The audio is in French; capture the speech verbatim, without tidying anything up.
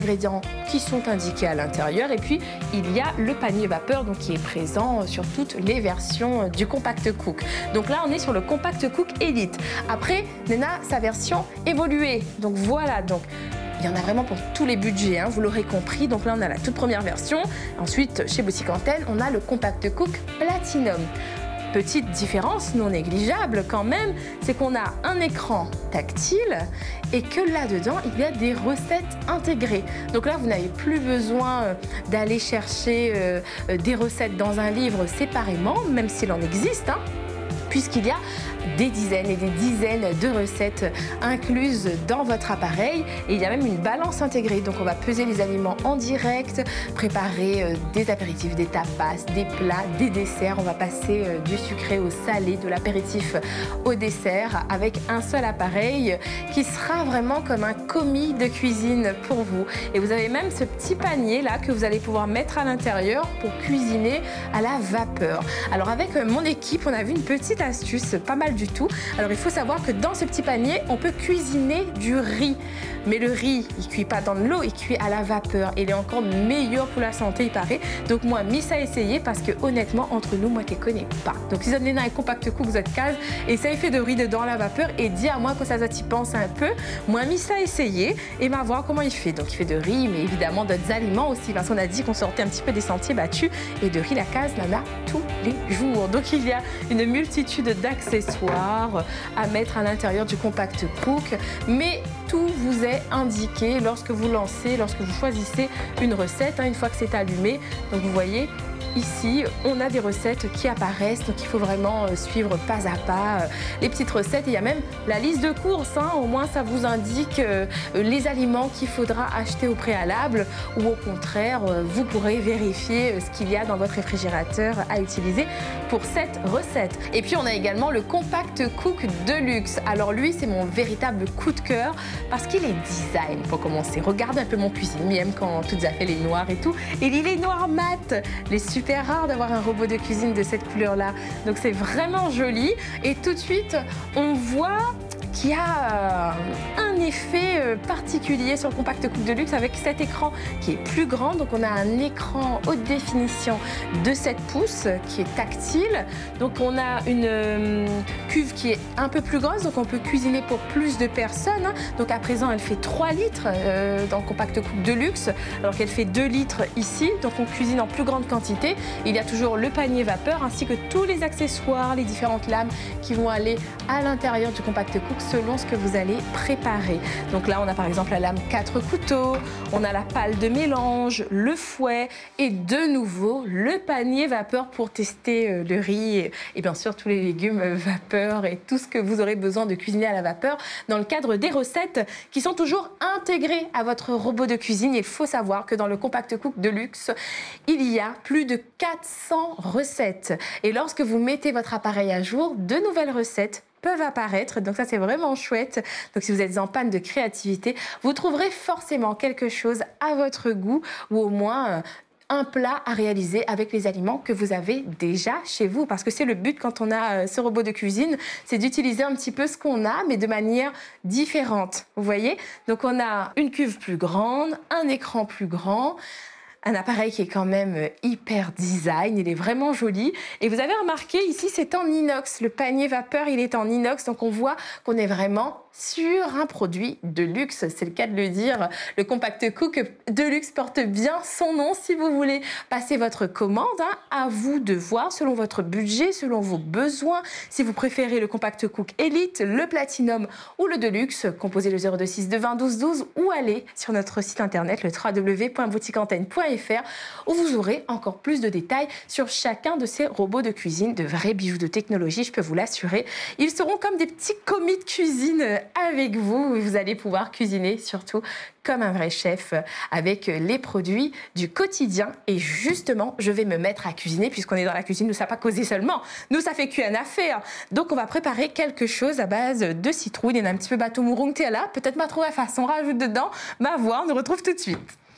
ingrédients qui sont indiqués à l'intérieur et puis il y a le panier vapeur donc qui est présent sur toutes les versions du Compact Cook. Donc là on est sur le Compact Cook Elite. Après Nena sa version évoluée. Donc voilà, donc il y en a vraiment pour tous les budgets, hein, vous l'aurez compris. Donc là on a la toute première version. Ensuite chez Boutique Antenne on a le Compact Cook Platinum. Petite différence non négligeable quand même, c'est qu'on a un écran tactile et que là-dedans, il y a des recettes intégrées. Donc là, vous n'avez plus besoin d'aller chercher euh, des recettes dans un livre séparément, même s'il en existe, hein, puisqu'il y a des dizaines et des dizaines de recettes incluses dans votre appareil et il y a même une balance intégrée. Donc on va peser les aliments en direct, préparer euh, des apéritifs, des tapas, des plats, des desserts. On va passer euh, du sucré au salé, de l'apéritif au dessert avec un seul appareil qui sera vraiment comme un commis de cuisine pour vous. Et vous avez même ce petit panier là que vous allez pouvoir mettre à l'intérieur pour cuisiner à la vapeur. Alors avec euh, mon équipe, on a vu une petite astuce, pas mal du tout. Alors il faut savoir que dans ce petit panier, on peut cuisiner du riz. Mais le riz, il cuit pas dans de l'eau, il cuit à la vapeur. Il est encore meilleur pour la santé, il paraît. Donc moi, mis à essayer parce que honnêtement, entre nous, moi, je ne connais pas. Donc si vous avez un Compact Cook, vous êtes case, essayez fait de riz dedans à la vapeur et dis à moi que ça t'y pense un peu. Moi, mis à essayer et va voir comment il fait. Donc il fait de riz, mais évidemment d'autres aliments aussi parce qu'on a dit qu'on sortait un petit peu des sentiers battus et de riz, la case en a tous les jours. Donc il y a une multitude d'accessoires à mettre à l'intérieur du Compact Cook, mais tout vous est indiqué lorsque vous lancez, lorsque vous choisissez une recette, hein, une fois que c'est allumé. Donc vous voyez, ici, on a des recettes qui apparaissent, donc il faut vraiment euh, suivre pas à pas euh, les petites recettes. Et il y a même la liste de courses, hein, au moins ça vous indique euh, les aliments qu'il faudra acheter au préalable ou au contraire, euh, vous pourrez vérifier euh, ce qu'il y a dans votre réfrigérateur à utiliser pour cette recette. Et puis on a également le Compact Cook Deluxe. Alors lui, c'est mon véritable coup de cœur parce qu'il est design pour commencer. Regardez un peu mon cuisine, j'aime quand tout à fait les noirs et tout. Et il est noir mat, les super rare d'avoir un robot de cuisine de cette couleur-là. Donc c'est vraiment joli. Et tout de suite, on voit qu'il y a un effet particulier sur le Compact Cook Deluxe avec cet écran qui est plus grand. Donc on a un écran haute définition de sept pouces qui est tactile. Donc on a une euh, cuve qui est un peu plus grosse, donc on peut cuisiner pour plus de personnes. Donc à présent elle fait trois litres euh, dans le Compact Cook Deluxe, alors qu'elle fait deux litres ici. Donc on cuisine en plus grande quantité. Il y a toujours le panier vapeur ainsi que tous les accessoires, les différentes lames qui vont aller à l'intérieur du Compact Cook selon ce que vous allez préparer. Donc là, on a par exemple la lame quatre couteaux, on a la pâle de mélange, le fouet et de nouveau le panier vapeur pour tester le riz et bien sûr tous les légumes vapeur et tout ce que vous aurez besoin de cuisiner à la vapeur dans le cadre des recettes qui sont toujours intégrées à votre robot de cuisine. Il faut savoir que dans le Compact Cook Deluxe, il y a plus de quatre cents recettes. Et lorsque vous mettez votre appareil à jour, de nouvelles recettes peuvent apparaître, donc ça c'est vraiment chouette. Donc si vous êtes en panne de créativité, vous trouverez forcément quelque chose à votre goût ou au moins euh, un plat à réaliser avec les aliments que vous avez déjà chez vous. Parce que c'est le but quand on a euh, ce robot de cuisine, c'est d'utiliser un petit peu ce qu'on a, mais de manière différente. Vous voyez? Donc on a une cuve plus grande, un écran plus grand, un appareil qui est quand même hyper design, il est vraiment joli. Et vous avez remarqué, ici, c'est en inox. Le panier vapeur, il est en inox, donc on voit qu'on est vraiment sur un produit de luxe, c'est le cas de le dire. Le Compact Cook Deluxe porte bien son nom. Si vous voulez passer votre commande, hein, à vous de voir selon votre budget, selon vos besoins. Si vous préférez le Compact Cook Elite, le Platinum ou le Deluxe, composez le zéro deux six deux vingt douze douze ou allez sur notre site internet le w w w point boutique antenne point f r où vous aurez encore plus de détails sur chacun de ces robots de cuisine, de vrais bijoux de technologie, je peux vous l'assurer. Ils seront comme des petits commis de cuisine avec vous et vous allez pouvoir cuisiner surtout comme un vrai chef avec les produits du quotidien. Et justement, je vais me mettre à cuisiner puisqu'on est dans la cuisine, nous ça pas causer seulement, nous ça fait cuire un affaire. Donc on va préparer quelque chose à base de citrouille, il y en a un petit peu bateau mourung là, peut-être ma trouver façon, rajoute dedans, ma voix, on nous retrouve tout de suite.